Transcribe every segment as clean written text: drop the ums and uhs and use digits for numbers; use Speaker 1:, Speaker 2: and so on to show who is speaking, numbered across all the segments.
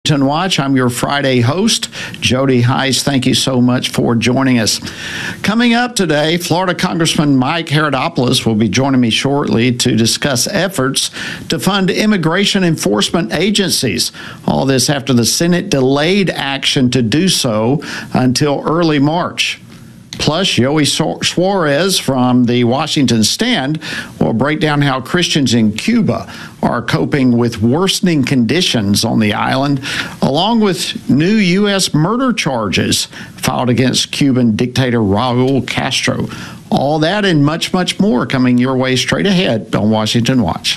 Speaker 1: Watch. I'm your Friday host, Jody Heiss. Thank you so much for joining us. Coming up today, Florida Congressman Mike Herodopoulos will be joining me shortly to discuss efforts to fund immigration enforcement agencies. All this after the Senate delayed action to do so until early March. Plus, Joey Suarez from the Washington Stand will break down how Christians in Cuba are coping with worsening conditions on the island, along with new U.S. murder charges filed against Cuban dictator Raul Castro. All that and much, much more coming your way straight ahead on Washington Watch.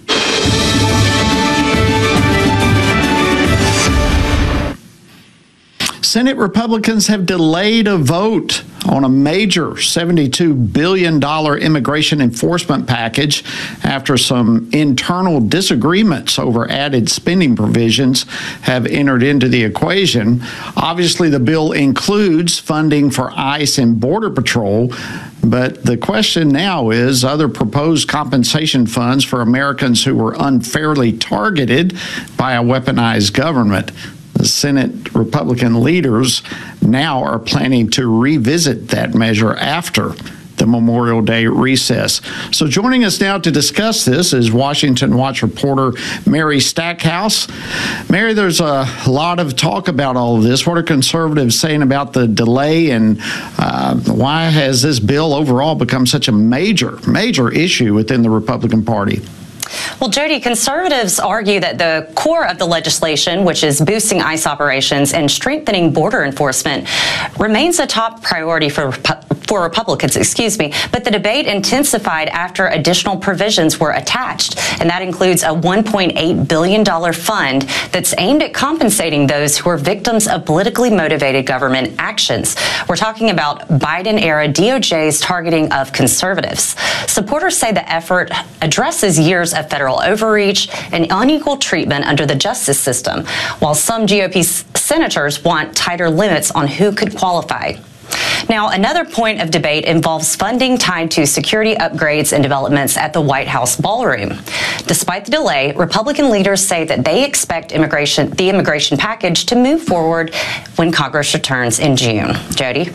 Speaker 1: Senate Republicans have delayed a vote on a major $72 billion immigration enforcement package after some internal disagreements over added spending provisions have entered into the equation. Obviously, the bill includes funding for ICE and Border Patrol, but the question now is other proposed compensation funds for Americans who were unfairly targeted by a weaponized government. The Senate Republican leaders now are planning to revisit that measure after the Memorial Day recess. So joining us now to discuss this is Washington Watch reporter Mary Stackhouse. Mary, there's a lot of talk about all of this. What are conservatives saying about the delay, and why has this bill overall become such a major issue within the Republican Party?
Speaker 2: Well, Jody, conservatives argue that the core of the legislation, which is boosting ICE operations and strengthening border enforcement, remains a top priority for Republicans, but the debate intensified after additional provisions were attached, and that includes a $1.8 billion fund that's aimed at compensating those who are victims of politically motivated government actions. We're talking about Biden-era DOJ's targeting of conservatives. Supporters say the effort addresses years of federal overreach and unequal treatment under the justice system, while some GOP senators want tighter limits on who could qualify. Now, another point of debate involves funding tied to security upgrades and developments at the White House ballroom. Despite the delay, Republican leaders say that they expect the immigration package to move forward when Congress returns in June. Jody?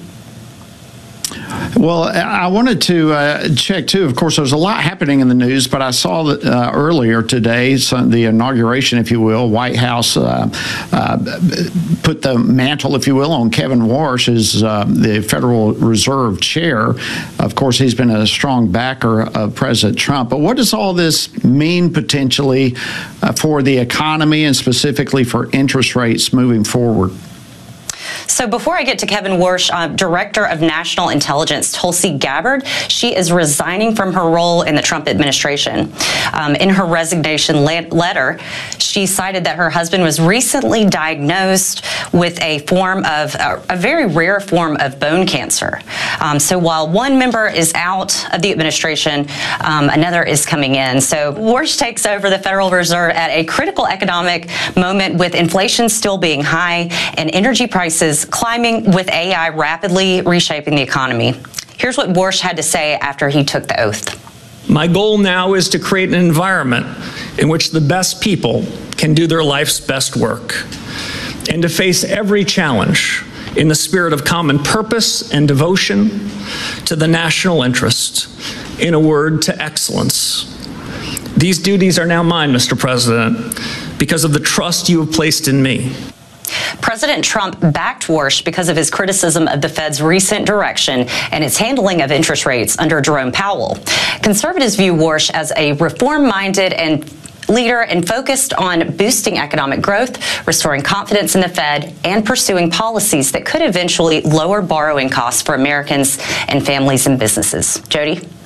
Speaker 1: Well, I wanted to check, too. Of course, there's a lot happening in the news, but I saw that earlier today, the inauguration, if you will, White House put the mantle, if you will, on Kevin Warsh as the Federal Reserve chair. Of course, he's been a strong backer of President Trump. But what does all this mean potentially for the economy and specifically for interest rates moving forward?
Speaker 2: So before I get to Kevin Warsh, Director of National Intelligence Tulsi Gabbard, she is resigning from her role in the Trump administration. In her resignation letter, she cited that her husband was recently diagnosed with a very rare form of bone cancer. So while one member is out of the administration, another is coming in. So Warsh takes over the Federal Reserve at a critical economic moment with inflation still being high and energy prices climbing, with AI rapidly reshaping the economy. Here's what Warsh had to say after he took the oath.
Speaker 3: My goal now is to create an environment in which the best people can do their life's best work, and to face every challenge in the spirit of common purpose and devotion to the national interest. In a word, to excellence. These duties are now mine, Mr. President, because of the trust you have placed in me.
Speaker 2: President Trump backed Warsh because of his criticism of the Fed's recent direction and its handling of interest rates under Jerome Powell. Conservatives view Warsh as a reform-minded leader and focused on boosting economic growth, restoring confidence in the Fed, and pursuing policies that could eventually lower borrowing costs for Americans and families and businesses. Jody?